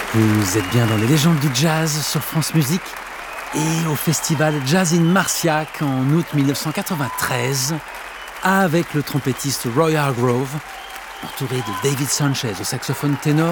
Vous êtes bien dans les légendes du jazz sur France Musique et au festival Jazz in Marciac en août 1993 avec le trompettiste Roy Hargrove entouré de David Sanchez au saxophone ténor